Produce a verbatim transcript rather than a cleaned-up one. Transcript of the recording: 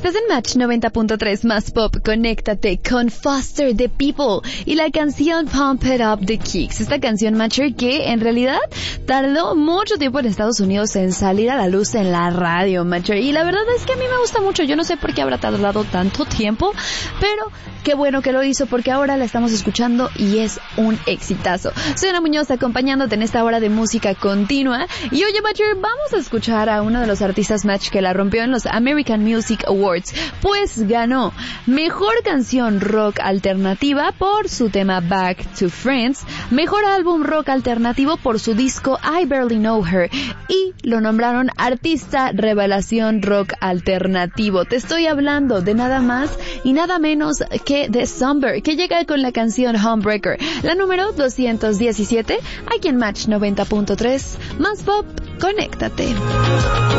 Estás en Match noventa punto tres más pop. Conéctate con Foster the People y la canción Pump It Up the Kicks. Esta canción, Matcher, que en realidad tardó mucho tiempo en Estados Unidos en salir a la luz en la radio, Matcher. Y la verdad es que a mí me gusta mucho. Yo no sé por qué habrá tardado tanto tiempo, pero qué bueno que lo hizo porque ahora la estamos escuchando y es un exitazo. Soy Ana Muñoz acompañándote en esta hora de música continua. Y oye, Matcher, vamos a escuchar a uno de los artistas, Match, que la rompió en los American Music Awards, pues ganó Mejor Canción Rock Alternativa por su tema Back to Friends, Mejor Álbum Rock Alternativo por su disco I Barely Know Her y lo nombraron Artista Revelación Rock Alternativo. Te estoy hablando de nada más y nada menos que de Somber, que llega con la canción Homebreaker, la número doscientos diecisiete, aquí en Match noventa punto tres, más pop, conéctate.